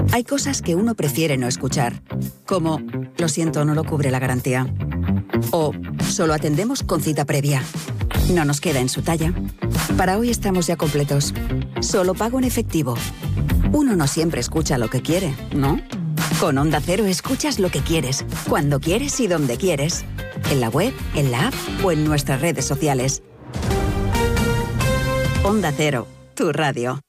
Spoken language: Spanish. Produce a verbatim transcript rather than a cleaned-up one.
Hay cosas que uno prefiere no escuchar, como lo siento, no lo cubre la garantía. O solo atendemos con cita previa. No nos queda en su talla. Para hoy estamos ya completos. Solo pago en efectivo. Uno no siempre escucha lo que quiere, ¿no? Con Onda Cero escuchas lo que quieres, cuando quieres y donde quieres. En la web, en la app o en nuestras redes sociales. Onda Cero, tu radio.